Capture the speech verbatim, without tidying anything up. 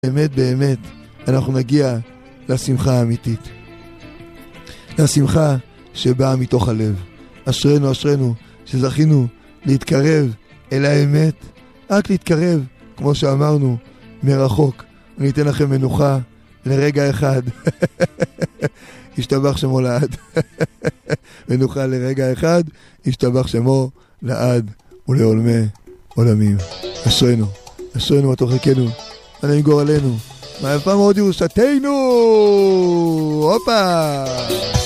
באמת באמת אנחנו נגיע לשמחה האמיתית, לשמחה שבאה מתוך הלב. אשרנו אשרנו שזכינו להתקרב אל האמת, רק להתקרב, כמו שאמרנו, מרחוק. אני אתן לכם מנוחה לרגע אחד. ישתבח שמו לעד. מנוחה לרגע אחד, ישתבח שמו לעד ולעולמי עולמים. אשרנו, אשרנו מה תוכחנו, אנא יגור עלינו, מה יפה מאוד ירושתנו. הופה.